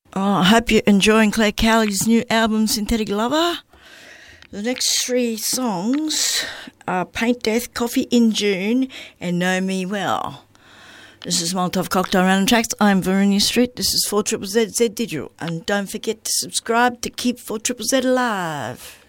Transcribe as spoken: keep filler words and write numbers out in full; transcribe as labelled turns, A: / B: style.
A: Oh, I hope you're enjoying Claire Cowley's new album, Synthetic Lover. The next three songs are Paint Death, Coffee in June, and Know Me Well. This is Molotov Cocktail Random Tracks. I'm Veronia Street. This is four Z Z Z Digital. And don't forget to subscribe to keep four Z Z Z alive.